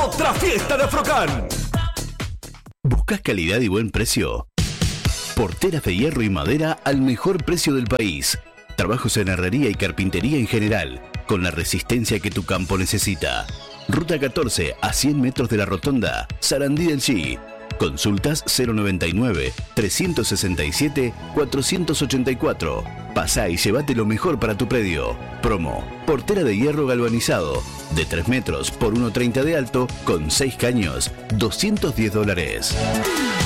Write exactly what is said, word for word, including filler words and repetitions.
otra fiesta de Afrocan. ¿Buscas calidad y buen precio? Porteras de hierro y madera al mejor precio del país. Trabajos en herrería y carpintería en general, con la resistencia que tu campo necesita. Ruta catorce a cien metros de la rotonda, Sarandí del Chi. Consultas cero noventa y nueve, trescientos sesenta y siete, cuatrocientos ochenta y cuatro. Pasá y llévate lo mejor para tu predio. Promo: portera de hierro galvanizado, de tres metros por uno treinta de alto, con seis caños, doscientos diez dólares.